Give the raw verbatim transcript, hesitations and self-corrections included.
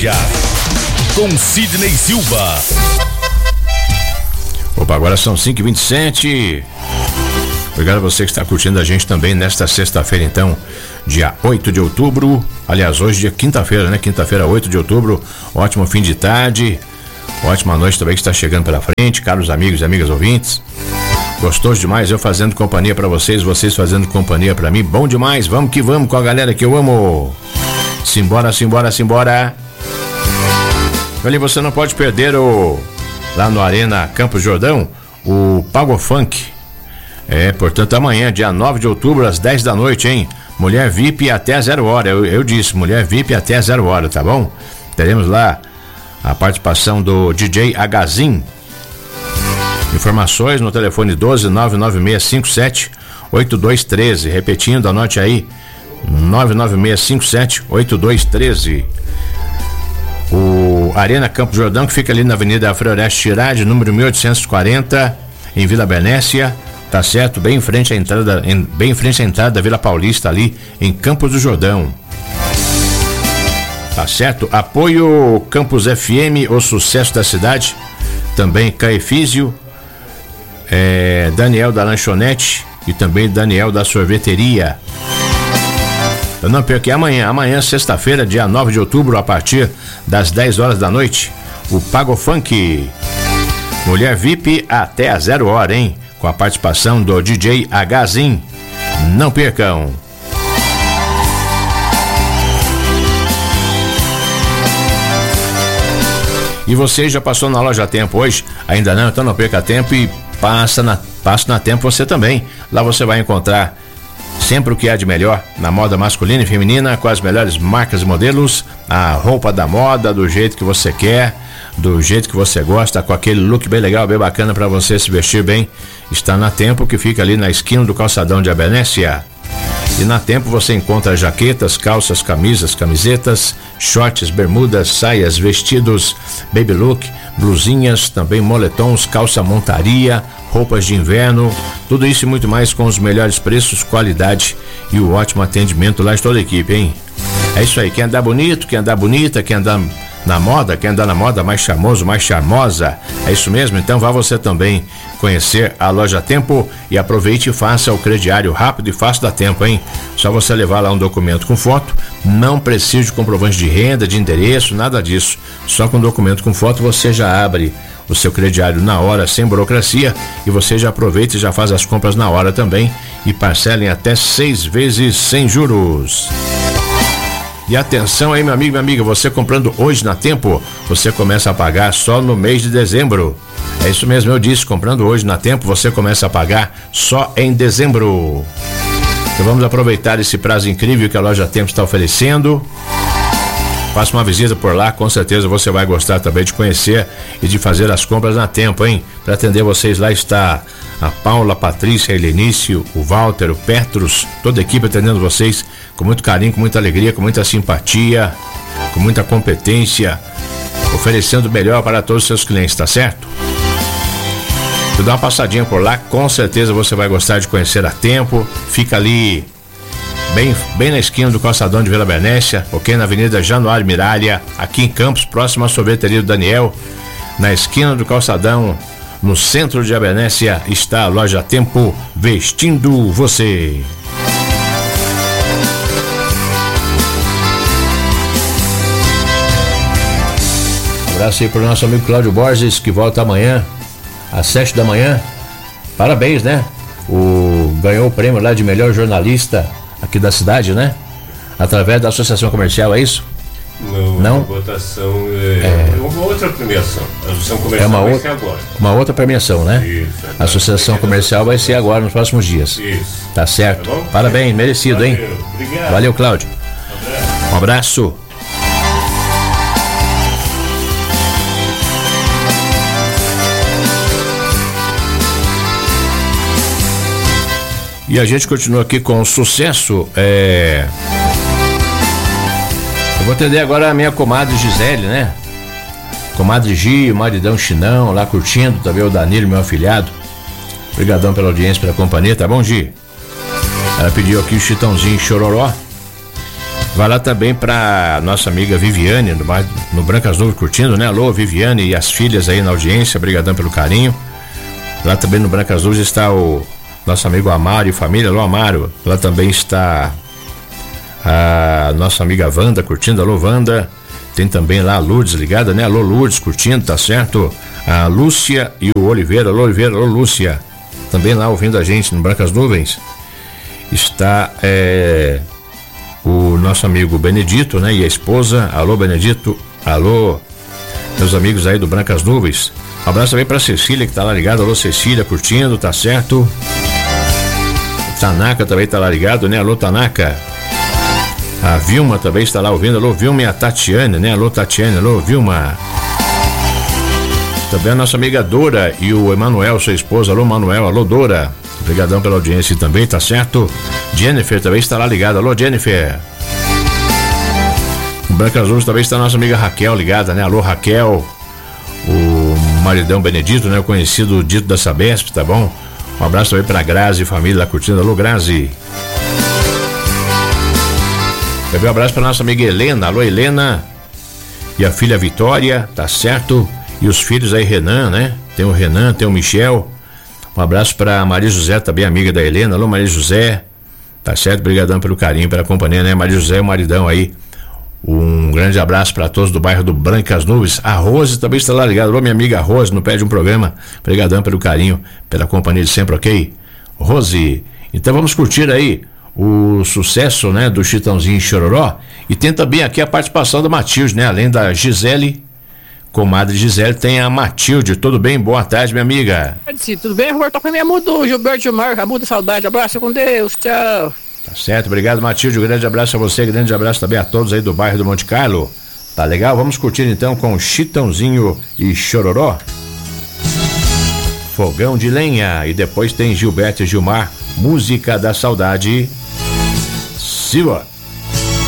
Notícia, com Sidney Silva. Opa, agora são cinco e vinte e sete. Obrigado a você que está curtindo a gente também nesta sexta-feira, então, dia oito de outubro. Aliás, hoje dia quinta-feira, né? Quinta-feira, oito de outubro. Ótimo fim de tarde. Ótima noite também que está chegando pela frente, caros amigos e amigas ouvintes. Gostoso demais eu fazendo companhia para vocês, vocês fazendo companhia para mim. Bom demais, vamos que vamos com a galera que eu amo. Simbora, simbora, simbora. Ali você não pode perder o lá no Arena Campos Jordão, o Pago Funk. É, portanto, amanhã, dia nove de outubro, às dez da noite, hein? Mulher V I P até zero hora. Eu, eu disse, mulher V I P até zero hora, tá bom? Teremos lá a participação do D J Agazin. Informações no telefone doze nove nove seis cinco sete oito dois um três. Repetindo, anote aí, nove nove seis cinco sete oito dois um três. O Arena Campos Jordão, que fica ali na Avenida Floresta Tirade, número mil oitocentos e quarenta, em Vila Bernécia, tá certo? Bem em frente à entrada, em, bem em frente à entrada da Vila Paulista, ali em Campos do Jordão. Tá certo? Apoio Campus F M, o sucesso da cidade. Também Caefísio, é, Daniel da Lanchonete e também Daniel da Sorveteria. Eu não perco que amanhã, amanhã, sexta-feira, dia nove de outubro, a partir das dez horas da noite, o Pago Funk. Mulher V I P até a zero hora, hein? Com a participação do D J Agazin. Não percam. E você já passou na Loja Tempo hoje? Ainda não? Então não perca tempo e passa na, passa na Tempo você também. Lá você vai encontrar sempre o que há de melhor na moda masculina e feminina, com as melhores marcas e modelos, a roupa da moda, do jeito que você quer, do jeito que você gosta, com aquele look bem legal, bem bacana para você se vestir bem. Está na Tempo, que fica ali na esquina do calçadão de Abernécia. E na Tempo você encontra jaquetas, calças, camisas, camisetas, shorts, bermudas, saias, vestidos, baby look, blusinhas, também moletons, calça montaria, roupas de inverno, tudo isso e muito mais com os melhores preços, qualidade e o ótimo atendimento lá de toda a equipe, hein? É isso aí, quer andar bonito, quer andar bonita, quer andar na moda, quer andar na moda mais charmoso, mais charmosa, é isso mesmo? Então vá você também conhecer a Loja Tempo e aproveite e faça o crediário rápido e fácil da Tempo, hein? Só você levar lá um documento com foto, não precisa de comprovante de renda, de endereço, nada disso. Só com documento com foto você já abre o seu crediário na hora, sem burocracia, e você já aproveita e já faz as compras na hora também e parcela em até seis vezes sem juros. E atenção aí, meu amigo e minha amiga, você comprando hoje na Tempo, você começa a pagar só no mês de dezembro. É isso mesmo, eu disse, comprando hoje na Tempo, você começa a pagar só em dezembro. Então vamos aproveitar esse prazo incrível que a Loja Tempo está oferecendo. Faça uma visita por lá, com certeza você vai gostar também de conhecer e de fazer as compras na Tempo, hein? Para atender vocês lá está a Paula, a Patrícia, a Helenice, o Walter, o Petrus, toda a equipe atendendo vocês com muito carinho, com muita alegria, com muita simpatia, com muita competência, oferecendo o melhor para todos os seus clientes, tá certo? Tu dá uma passadinha por lá, com certeza você vai gostar de conhecer a Tempo. Fica ali bem, bem na esquina do calçadão de Vila Bernécia, ok? Na Avenida Januário Miralha, aqui em Campos, próximo à sorveteria do Daniel. Na esquina do calçadão, no centro de Abernécia, está a Loja Tempo, vestindo você. Um abraço aí para o nosso amigo Cláudio Borges, que volta amanhã às sete da manhã. Parabéns, né? O, ganhou o prêmio lá de melhor jornalista aqui da cidade, né? Através da Associação Comercial, é isso? Não, Não? A votação é, é uma outra premiação. A Associação Comercial é uma vai outra, ser agora. Uma outra premiação, né? Isso. É a Associação Comercial vai ser agora, nos próximos dias. Isso. Tá certo. Tá bom? Parabéns, merecido, Valeu. hein? Obrigado. Valeu, Cláudio. Um abraço. E a gente continua aqui com o sucesso. É... Eu vou atender agora a minha comadre Gisele, né? Comadre Gi, o maridão Chinão, lá curtindo, também o Danilo, meu afilhado. Obrigadão pela audiência, pela companhia, tá bom, Gi? Ela pediu aqui o Chitãozinho Chororó. Vai lá também pra nossa amiga Viviane, no, no Brancas Nuvens curtindo, né? Alô, Viviane e as filhas aí na audiência, brigadão pelo carinho. Lá também no Brancas Nuvens está o nosso amigo Amaro e família. Alô, Amaro. Lá também está a nossa amiga Wanda curtindo. Alô, Wanda. Tem também lá a Lourdes ligada, né? Alô, Lourdes curtindo, tá certo? A Lúcia e o Oliveira. Alô, Oliveira. Alô, Lúcia. Também lá ouvindo a gente no Brancas Nuvens. Está é, o nosso amigo Benedito, né? E a esposa. Alô, Benedito. Alô, meus amigos aí do Brancas Nuvens. Um abraço também pra Cecília, que tá lá ligada. Alô, Cecília, curtindo, tá certo? Tanaka também tá lá ligado, né? Alô, Tanaka. A Vilma também está lá ouvindo. Alô, Vilma e a Tatiane, né? Alô, Tatiane. Alô, Vilma. Também a nossa amiga Dora e o Emanuel, sua esposa. Alô, Manuel. Alô, Dora. Obrigadão pela audiência também, tá certo? Jennifer também está lá ligada. Alô, Jennifer. O Brancas Nuvens também está a nossa amiga Raquel ligada, né? Alô, Raquel. O maridão Benedito, né? O conhecido Dito da Sabesp, tá bom? Um abraço também pra Grazi e família lá curtindo. Alô, Grazi. Também um abraço pra nossa amiga Helena. Alô, Helena. E a filha Vitória, tá certo? E os filhos aí, Renan, né? Tem o Renan, tem o Michel. Um abraço pra Maria José, também amiga da Helena. Alô, Maria José. Tá certo? Obrigadão pelo carinho, pela companhia, né? Maria José e o maridão aí. Um grande abraço para todos do bairro do Brancas Nuvens. A Rose também está lá ligada. Alô, minha amiga Rose, não perde um programa. Obrigadão pelo carinho, pela companhia de sempre, ok? Rose, então vamos curtir aí o sucesso, né, do Chitãozinho e Chororó. E tem também aqui a participação da Matilde, né? Além da Gisele, comadre Gisele, tem a Matilde. Tudo bem? Boa tarde, minha amiga. Tudo bem, Roberto? Com a minha mudo, Gilberto Gilmar, a muda saudade. Abraço com Deus, tchau. Tá certo, obrigado, Matilde, um grande abraço a você, grande abraço também a todos aí do bairro do Monte Carlo. Tá legal? Vamos curtir então com Chitãozinho e Chororó. Fogão de Lenha. E depois tem Gilberto e Gilmar, Música da Saudade. Siga.